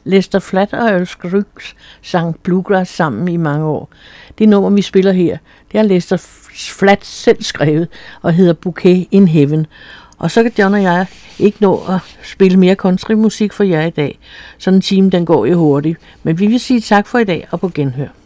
Lester Flatt og Scruggs sang bluegrass sammen i mange år. Det nummer, vi spiller her, det har Lester Flatt selv skrevet og hedder Bouquet in Heaven. Og så kan John og jeg ikke nå at spille mere countrymusik for jer i dag. Sådan en time, den går jo hurtigt. Men vi vil sige tak for i dag og på genhør.